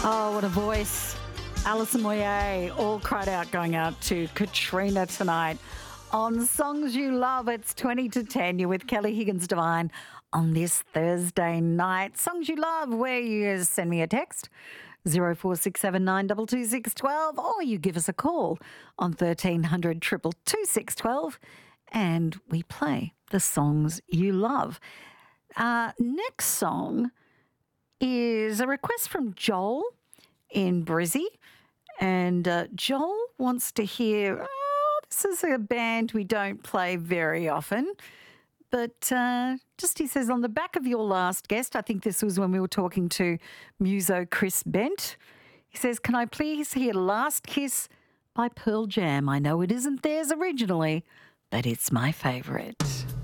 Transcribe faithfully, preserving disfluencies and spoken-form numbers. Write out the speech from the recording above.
Oh, what a voice. Alison Moyet, all cried out going out to Katrina tonight. On Songs You Love, it's twenty to ten. You're with Kelly Higgins Devine on this Thursday night. Songs You Love, where you send me a text, zero four six seven nine two two six one two, or you give us a call on thirteen hundred two two two six one two, and we play the songs you love. Uh, next song is a request from Joel in Brizzy, and uh, Joel wants to hear, oh, this is a band we don't play very often, but uh, just he says, on the back of your last guest, I think this was when we were talking to Muso Chris Bent, he says, can I please hear Last Kiss by Pearl Jam? I know it isn't theirs originally, but it's my favourite.